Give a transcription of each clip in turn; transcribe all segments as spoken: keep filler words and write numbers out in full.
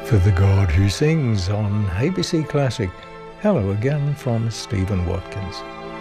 For the God Who Sings on A B C Classic. Hello again from Stephen Watkins.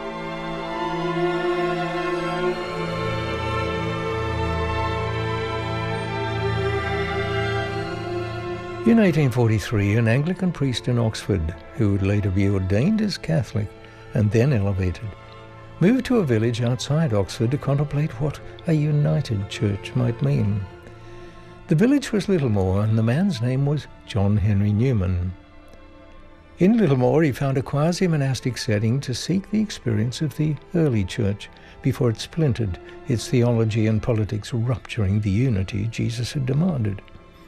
In eighteen forty-three, an Anglican priest in Oxford, who would later be ordained as Catholic and then elevated, moved to a village outside Oxford to contemplate what a united church might mean. The village was Littlemore, and the man's name was John Henry Newman. In Littlemore, he found a quasi-monastic setting to seek the experience of the early church before it splintered, its theology and politics rupturing the unity Jesus had demanded.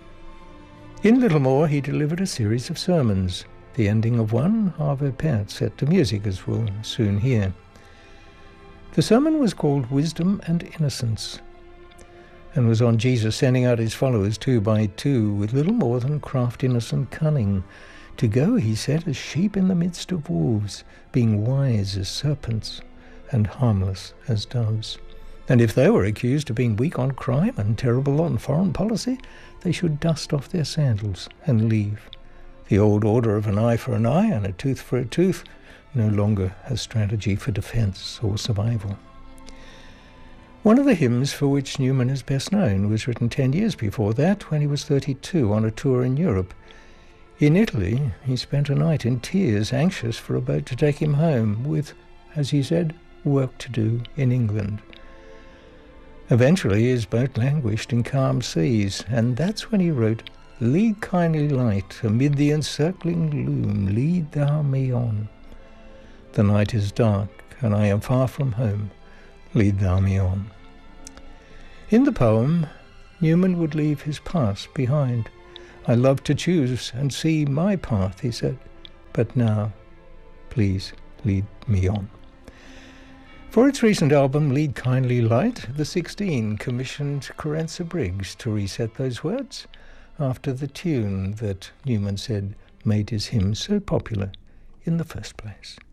In Littlemore, he delivered a series of sermons, the ending of one, Ave Pater, set to music, as we'll soon hear. The sermon was called Wisdom and Innocence, and was on Jesus sending out his followers two by two with little more than craftiness and cunning, to go, he said, as sheep in the midst of wolves, being wise as serpents and harmless as doves. And if they were accused of being weak on crime and terrible on foreign policy, they should dust off their sandals and leave. The old order of an eye for an eye and a tooth for a tooth no longer a strategy for defense or survival. One of the hymns for which Newman is best known was written ten years before that, when he was thirty-two on a tour in Europe. In Italy, he spent a night in tears, anxious for a boat to take him home, with, as he said, work to do in England. Eventually, his boat languished in calm seas, and that's when he wrote, "Lead, kindly light, amid the encircling gloom, lead thou me on. The night is dark, and I am far from home. Lead thou me on." In the poem, Newman would leave his past behind. "I love to choose and see my path," he said, "but now, please lead me on." For its recent album, Lead Kindly Light, the Sixteen commissioned Carenza Briggs to reset those words after the tune that Newman said made his hymn so popular in the first place.